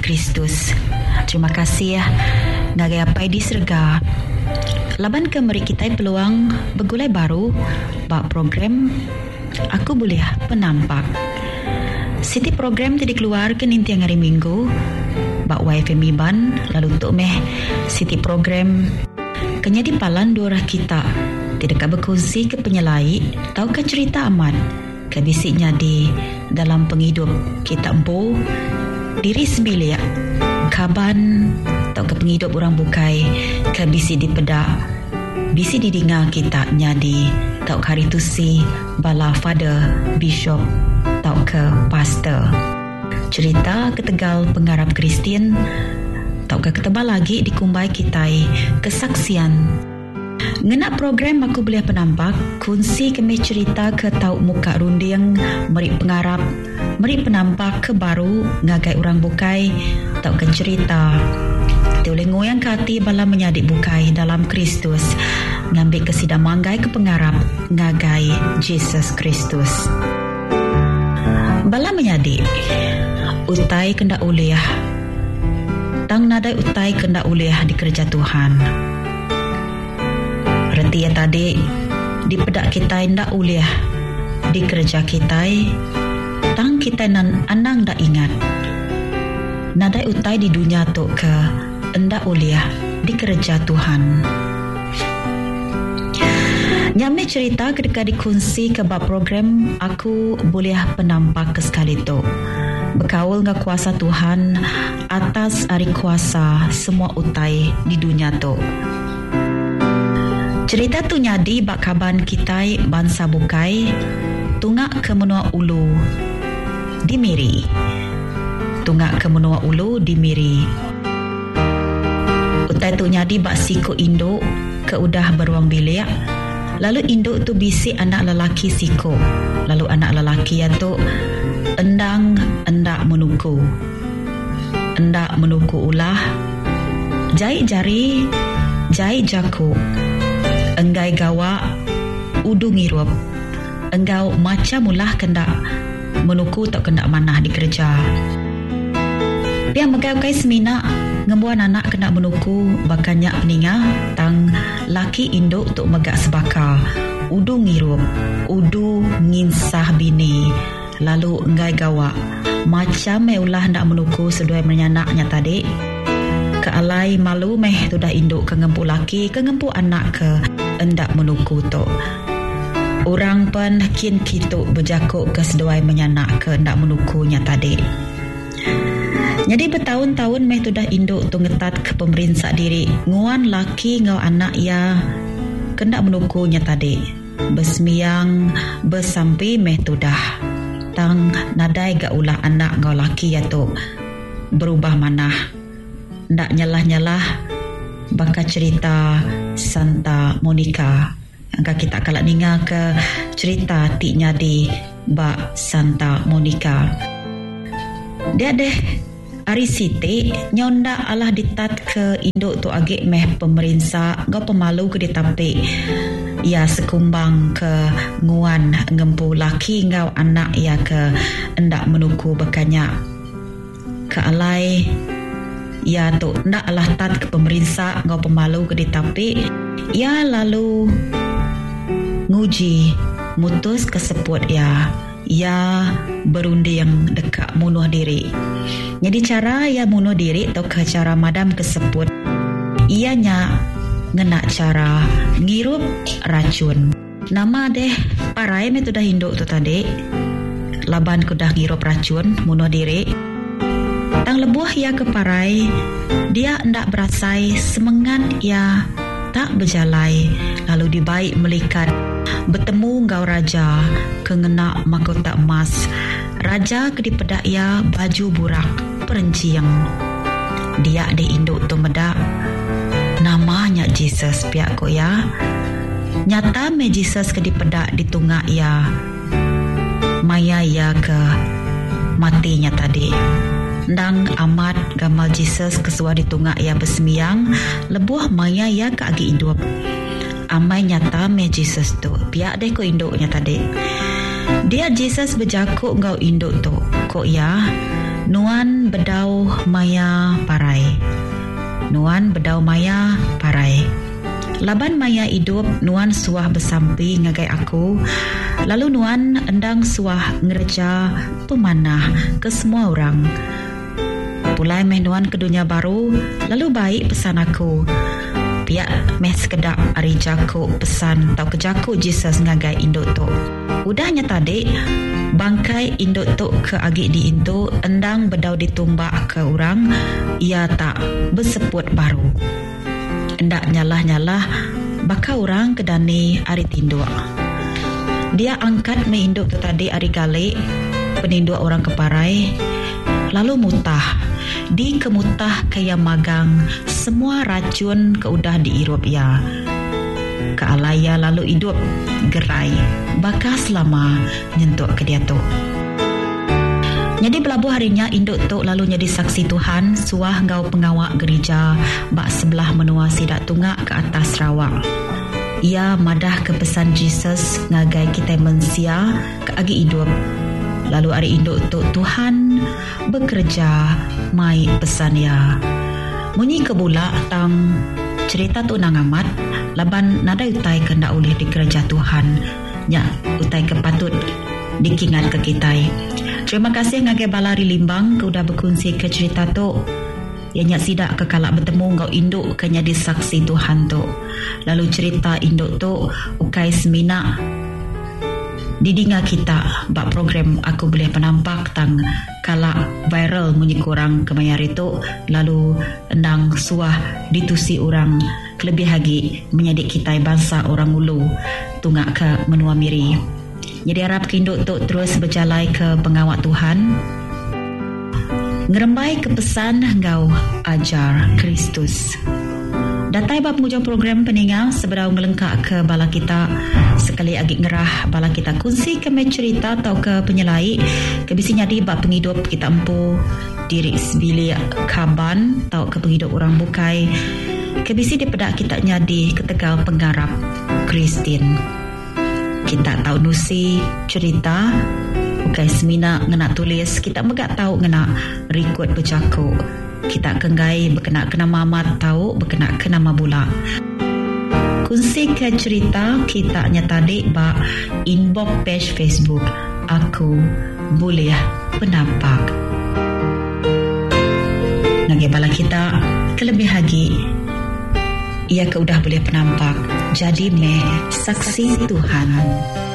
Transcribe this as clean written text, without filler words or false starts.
Kristus. Terima kasih ngagai apai di serga. Laban ke meri kita peluang begulai baru bak program Aku Boleh Penampak. Siti program tadi keluarkan inti hari Minggu bak YFM Iban. Lalu untuk Siti program kenya di palan dua kita tidak berkongsi ke penyelai tahu ke cerita amat kebisiknya di dalam penghidup kita empu diri sebilik kaban atau ke penghidup orang bukai ke bisi di pedak bisi didengar kita nyadi tau hari tu si bala father bishop tau ke pastor cerita ketegal pengarap Kristian tau ke ketebal lagi dikumbai kita kesaksian ngena program Aku Boleh Penampak kunci kami cerita ke tau muka runding meri pengarap meri penampak ke baru ngagai orang bukai tau ke cerita boleh ngoyang kati bala menyadik bukai dalam Kristus ngambil kesidang manggai ke pengarap ngagai Jesus Kristus. Bala menyadik utai kendak uliah tang nadai utai kendak uliah di kerja Tuhan. Reti ya tadi di pedak kita ndak uliah di kerja kita tang kita nan anang dak ingat nadai utai di dunia tu ke endak uliah di kerja Tuhan. Nyame cerita ketika dikunci ke bab program Aku Boleh Penampak ke sekali tu. Berkaul dengan kuasa Tuhan atas hari kuasa semua utai di dunia tu. Cerita tu nyadi bak kaban kita bangsa bukai tungak ke menua ulu di Miri. Tungak ke menua ulu di Miri. Utai tu nyadi bak siku induk ke udah beruang bilik. Lalu induk tu bisi anak lelaki siku. Lalu anak lelaki yang tu endak menuku. Endak menuku ulah. Jahit jari, jahit jaku. Enggai gawa udu ngirup. Engkau macam ulah kendak menuku tak kendak manah di kerja. Piang megai-gai semina ngembuan anak kena menuku bakannya peningah tang laki induk tuk megak sebaka udu ngirup udu nginsah bini lalu enggai gawa macam ulah ndak menuku seduai menyanaknya tadi ke alai malu tu dah induk ke ngempu laki ke ngempu anak ke endak menuku tu orang pun kin kitu berjakuk ke seduai menyanak ke endak menukunya tadi. Jadi bertahun-tahun tu dah induk tu ngetat ke pemerintah diri nguan laki ngau anak ya kendak menukunya tadi besmiang bersampi tu dah tang nadai ga ulah anak ngau laki ya tu berubah manah ndak nyalah-nyalah baka cerita Santa Monica angka kita kalak ninga ke cerita ti nyadi bak Santa Monica dia deh Ari Siti nyonda alah ditat ke induk tu agak pemerintah ngau pemalu ke ditampi ia sekumbang ke nguan ngempu laki ngau anak ia ke endak menuku bekanya ke alai ia tu ndak alah tat ke pemerintah ngau pemalu ke ditampi ia lalu nguji mutus keseput ia berunding dekat bunuh diri. Jadi cara ia bunuh diri atau ke cara madam keseput ianya ngena cara ngirup racun. Nama deh parai tu dah induk tu tadi laban ku dah ngirup racun bunuh diri. Tang lebuh ia ke parai dia ndak berasai semengan ia tak berjalai lalu dibaik melikat bertemu ngau raja kengena mahkota emas raja ke dipedak ia baju burak perenciang dia de induk tu medak namanya Jesus pihak ko ya nyata me Jesus ke dipedak di tungak ia maya ia ke matinya tadi ndang amat gamal Jesus kesua di tungak ia besmiang lebuh maya ia ke agi hidup amai nyata me Jesus tu pihak deh ko induknya tadi dia Jesus berjakuk ngau induk tu ko ya Nuan bedau maya parai. Nuan bedau maya parai. Laban maya hidup, Nuan suah bersampi ngagai aku. Lalu Nuan endang suah ngerja pemanah ke semua orang. Pulai meh Nuan ke dunia baru, lalu baik pesan aku. Piak meh sekedap ari jaku pesan tau ke jaku Jesus ngagai induk tu. Udahnya tadi, bangkai induk tu ke agi di intu, endang bedau ditumbak ke orang, ia tak berseput baru. Endak nyalah-nyalah, baka orang kedani ari tinduk. Dia angkat meh induk tu tadi ari galik, peninduk orang keparai, lalu mutah. Di kemutah kaya magang, semua racun keudah diirup ya. Kealaya lalu hidup gerai, baka selama nyentuk ke dia tu. Jadi belabuh harinya induk tu lalu jadi saksi Tuhan, suah ngau pengawak gereja bak sebelah menua sidak tunggak ke atas Sarawak. Ia madah ke pesan Jesus ngagai kita mensia ke agi hidup. Lalu hari induk tu Tuhan bekerja mai pesan ya. Munyi kebula tang cerita tu nang amat, laban nada utai kena oleh di gereja Tuhan. Ya, utai kepatut dikingat ke kita. Terima kasih ngagai balari limbang ke udah berkongsi ke cerita tu. Ianya sidak ke kalak bertemu ngau induk ke nyadi saksi Tuhan tu. Lalu cerita induk tu ukai semina didinga kita bak program Aku Boleh Penampak tang kalak viral munyi kurang kemayar itu, lalu endang suah ditusi orang kelebih lagi menyadik kita bangsa orang ulu tunggak ke menua miri. Jadi harap kinduk tu terus berjalai ke pengawak Tuhan, ngerembai ke pesan ngau ajar Kristus. Datai bab mujang program peninggal seberau ngelengkak ke bala kita sekali agi ngerah bala kita kunci ke cerita atau ke penyelai ke bisi nyadi bab penghidup kita empu diri sebilik kaban atau ke penghidup orang bukai ke bisi dipedak kita nyadi ketegal penggarap Kristin. Kita tahu nusi cerita bukai semina ngena tulis, kita megak tahu ngena record bercaku. Kita kenggai berkena-kena mamat tahu berkena-kena mabula. Kunci ke cerita kita nyatadi ba inbox page Facebook Aku Boleh Penampak. Nagi bala kita kelebih lagi ia ke udah boleh penampak jadi meh saksi Tuhan.